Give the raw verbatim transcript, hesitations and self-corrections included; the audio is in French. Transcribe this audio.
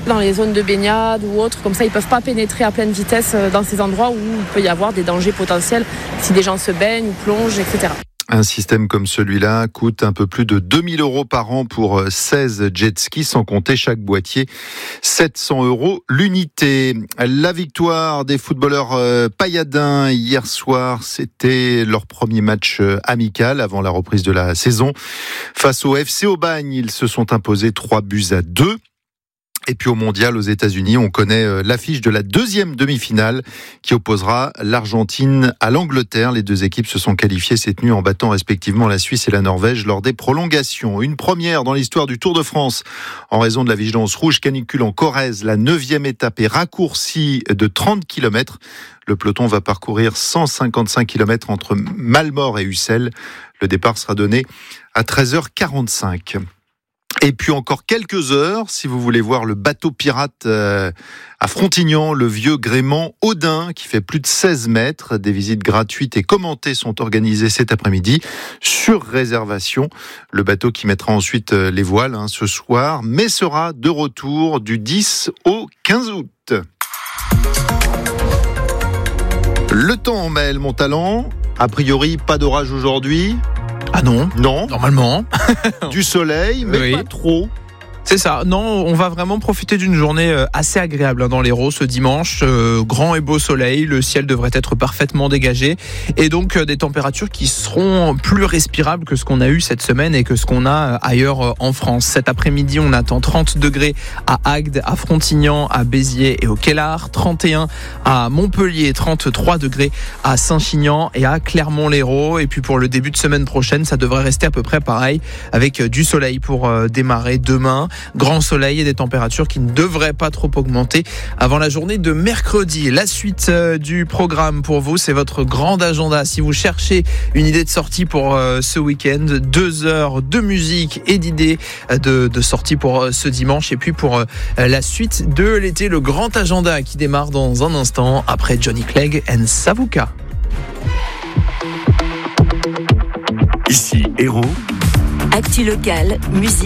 dans les zones de baignade ou autres. Comme ça, ils ne peuvent pas pénétrer à pleine vitesse dans ces endroits où il peut y avoir des dangers potentiels si des gens se baignent ou plongent, et cetera. Un système comme celui-là coûte un peu plus de deux mille euros par an pour seize jet skis, sans compter chaque boîtier, sept cents euros l'unité. La victoire des footballeurs pailladins hier soir, c'était leur premier match amical avant la reprise de la saison. Face au F C Aubagne, ils se sont imposés trois buts à deux. Et puis au mondial aux États-Unis, on connaît l'affiche de la deuxième demi-finale qui opposera l'Argentine à l'Angleterre. Les deux équipes se sont qualifiées cette nuit en battant respectivement la Suisse et la Norvège lors des prolongations. Une première dans l'histoire du Tour de France. En raison de la vigilance rouge canicule en Corrèze, la neuvième étape est raccourcie de trente kilomètres. Le peloton va parcourir cent cinquante-cinq kilomètres entre Malmort et Ussel. Le départ sera donné à treize heures quarante-cinq. Et puis encore quelques heures, si vous voulez voir le bateau pirate euh, à Frontignan, le vieux gréement Odin, qui fait plus de seize mètres. Des visites gratuites et commentées sont organisées cet après-midi sur réservation. Le bateau qui mettra ensuite les voiles hein, ce soir, mais sera de retour du dix au quinze août. Le temps, Maël Montalan. A priori, pas d'orage aujourd'hui. Ah non, non. Normalement. Du soleil, mais oui. pas trop. C'est ça. Non, on va vraiment profiter d'une journée assez agréable dans l'Hérault ce dimanche. Euh, grand et beau soleil, le ciel devrait être parfaitement dégagé et donc euh, des températures qui seront plus respirables que ce qu'on a eu cette semaine et que ce qu'on a ailleurs en France. Cet après-midi, on attend trente degrés à Agde, à Frontignan, à Béziers et au Quellard, trente et un à Montpellier, trente-trois degrés à Saint-Chinian et à Clermont-Lérault. Et puis pour le début de semaine prochaine, ça devrait rester à peu près pareil avec du soleil pour euh, démarrer demain. Grand soleil et des températures qui ne devraient pas trop augmenter avant la journée de mercredi. La suite du programme pour vous, c'est votre grand agenda. Si vous cherchez une idée de sortie pour euh, ce week-end, deux heures de musique et d'idées de, de sortie pour euh, ce dimanche. Et puis pour euh, la suite de l'été, le grand agenda qui démarre dans un instant après Johnny Clegg and Savuka. Ici Hérault. Actu locale, musique.